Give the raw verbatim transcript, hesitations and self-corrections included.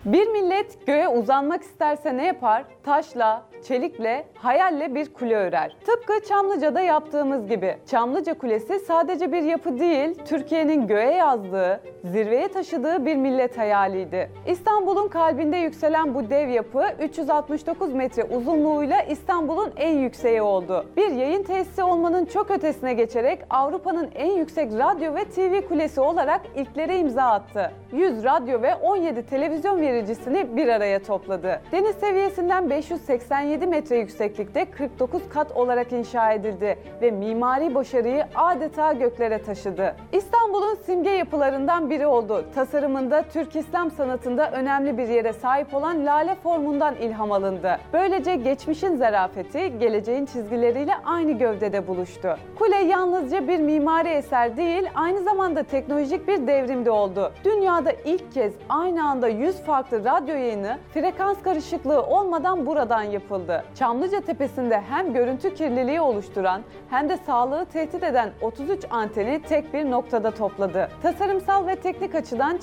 Bir millet göğe uzanmak isterse ne yapar? Taşla, çelikle, hayalle bir kule örer. Tıpkı Çamlıca'da yaptığımız gibi. Çamlıca Kulesi sadece bir yapı değil, Türkiye'nin göğe yazdığı, zirveye taşıdığı bir millet hayaliydi. İstanbul'un kalbinde yükselen bu dev yapı üç yüz altmış dokuz metre uzunluğuyla İstanbul'un en yükseği oldu. Bir yayın tesisi olmanın çok ötesine geçerek Avrupa'nın en yüksek radyo ve T V kulesi olarak ilklere imza attı. yüz radyo ve on yedi televizyon vericisini bir araya topladı. Deniz seviyesinden beş yüz seksen yedi metre yükseklikte kırk dokuz kat olarak inşa edildi ve mimari başarıyı adeta göklere taşıdı. İstanbul'un simge yapılarından biri oldu. Tasarımında Türk İslam sanatında önemli bir yere sahip olan lale formundan ilham alındı. Böylece geçmişin zarafeti geleceğin çizgileriyle aynı gövdede buluştu. Kule yalnızca bir mimari eser değil, aynı zamanda teknolojik bir devrim de oldu. Dünyada ilk kez aynı anda yüz farklı radyo yayını frekans karışıklığı olmadan buradan yapıldı. Çamlıca Tepesi'nde hem görüntü kirliliği oluşturan hem de sağlığı tehdit eden otuz üç anteni tek bir noktada topladı. Tasarımsal ve teknik açıdan